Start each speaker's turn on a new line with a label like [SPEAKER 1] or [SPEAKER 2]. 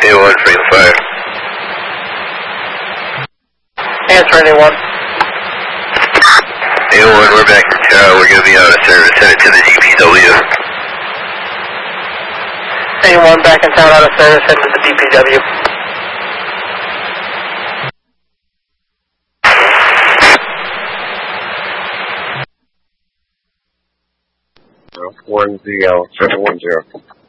[SPEAKER 1] A1, free to fire.
[SPEAKER 2] Answer anyone.
[SPEAKER 1] A1, we're back in town. We're going to be out of service. Send it to the DPW.
[SPEAKER 2] A1 back in town, out of service, head to the DPW.
[SPEAKER 3] 1ZL 710.